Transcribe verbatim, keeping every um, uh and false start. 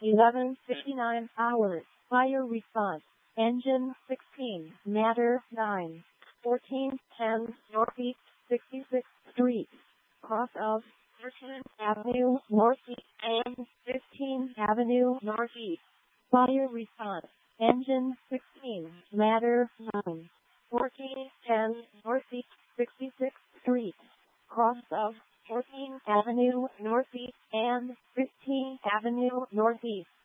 eleven fifty-nine hours. Fire response. Engine sixteen. Matter nine. fourteen ten Northeast sixty-sixth Street. Cross of thirteenth Avenue Northeast and fifteenth Avenue Northeast. Fire response. Engine sixteen. Matter nine. fourteen ten Northeast sixty-sixth Street. Cross of fourteenth Avenue Northeast and fifteenth Avenue Northeast.